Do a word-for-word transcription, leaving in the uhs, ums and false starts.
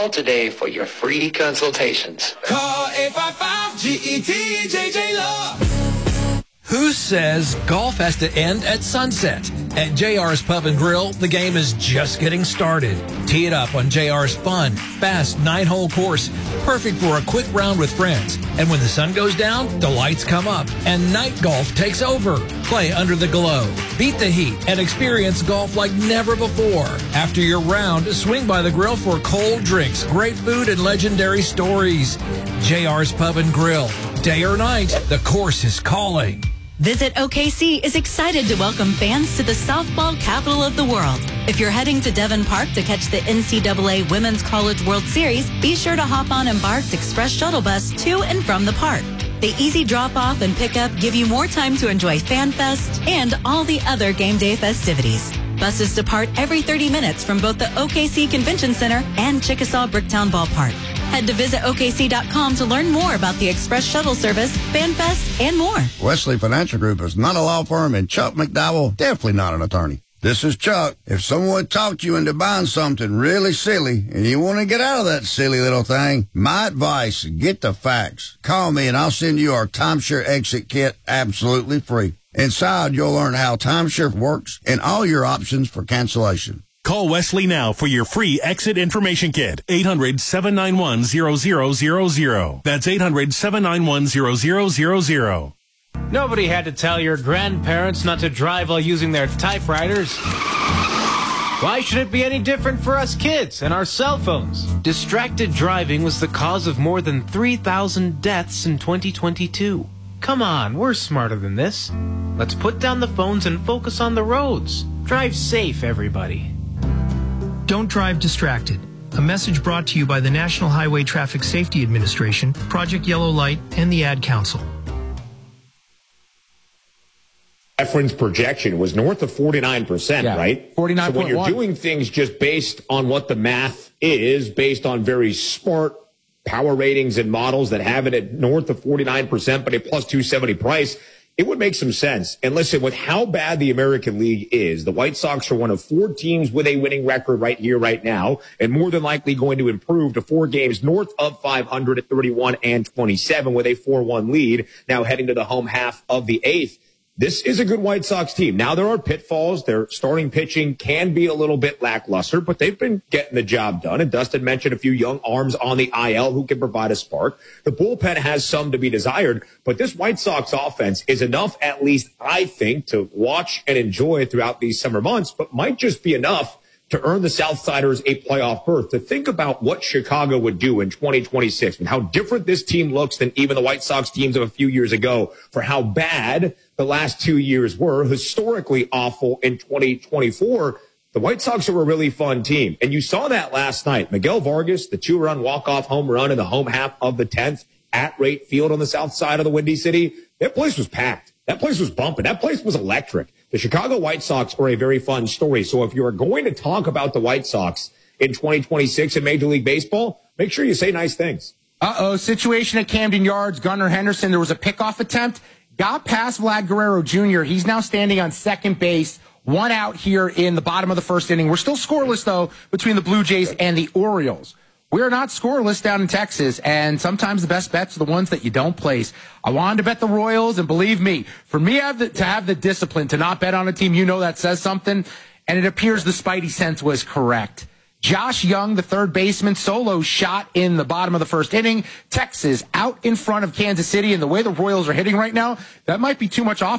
Call today for your free consultations. Call eight five five G E T J J Love. Who says golf has to end at sunset? At J R's Pub and Grill, the game is just getting started. Tee it up on J R's fun, fast nine-hole course, perfect for a quick round with friends. And when the sun goes down, the lights come up, and night golf takes over. Play under the glow, beat the heat, and experience golf like never before. After your round, swing by the grill for cold drinks, great food, and legendary stories. J R's Pub and Grill. Day or night, the course is calling. Visit O K C is excited to welcome fans to the softball capital of the world. If you're heading to Devon Park to catch the N C double A Women's College World Series, be sure to hop on Embark's Express Shuttle Bus to and from the park. The easy drop-off and pickup give you more time to enjoy FanFest and all the other game day festivities. Buses depart every thirty minutes from both the O K C Convention Center and Chickasaw Bricktown Ballpark. Head to visit O K C dot com to learn more about the Express Shuttle Service, FanFest, and more. Wesley Financial Group is not a law firm, and Chuck McDowell, definitely not an attorney. This is Chuck. If someone talked you into buying something really silly and you want to get out of that silly little thing, my advice, get the facts. Call me and I'll send you our timeshare exit kit absolutely free. Inside, you'll learn how timeshare works and all your options for cancellation. Call Wesley now for your free exit information kit. eight hundred, seven nine one, zero zero zero zero. That's eight hundred, seven nine one, zero zero zero zero. Nobody had to tell your grandparents not to drive while using their typewriters. Why should it be any different for us kids and our cell phones? Distracted driving was the cause of more than three thousand deaths in twenty twenty-two. Come on, we're smarter than this. Let's put down the phones and focus on the roads. Drive safe, everybody. Don't drive distracted. A message brought to you by the National Highway Traffic Safety Administration, Project Yellow Light, and the Ad Council. Efren's projection was north of forty-nine percent, yeah, right? forty-nine point one. So when you're doing things just based on what the math is, based on very smart power ratings and models that have it at north of forty-nine percent, but a plus two seventy price, it would make some sense. And listen, with how bad the American League is, the White Sox are one of four teams with a winning record right here, right now, and more than likely going to improve to four games north of five hundred at thirty-one and twenty-seven with a four one lead, now heading to the home half of the eighth. This is a good White Sox team. Now, there are pitfalls. Their starting pitching can be a little bit lackluster, but they've been getting the job done. And Dustin mentioned a few young arms on the I L who can provide a spark. The bullpen has some to be desired, but this White Sox offense is enough, at least I think, to watch and enjoy throughout these summer months, but might just be enough to earn the Southsiders a playoff berth. To think about what Chicago would do in twenty twenty-six and how different this team looks than even the White Sox teams of a few years ago, for how bad the last two years were, historically awful in twenty twenty-four. The White Sox are a really fun team. And you saw that last night. Miguel Vargas, the two-run walk-off home run in the home half of the tenth at Rate Field on the south side of the Windy City. That place was packed. That place was bumping. That place was electric. The Chicago White Sox are a very fun story. So if you're going to talk about the White Sox in twenty twenty-six in Major League Baseball, make sure you say nice things. Uh-oh, situation at Camden Yards. Gunnar Henderson, there was a pickoff attempt. Got past Vlad Guerrero Junior He's now standing on second base. One out here in the bottom of the first inning. We're still scoreless, though, between the Blue Jays and the Orioles. We're not scoreless down in Texas, and sometimes the best bets are the ones that you don't place. I wanted to bet the Royals, and believe me, for me have the, to have the discipline to not bet on a team, you know that says something, and it appears the Spidey sense was correct. Josh Young, the third baseman, solo shot in the bottom of the first inning. Texas out in front of Kansas City, and the way the Royals are hitting right now, that might be too much off.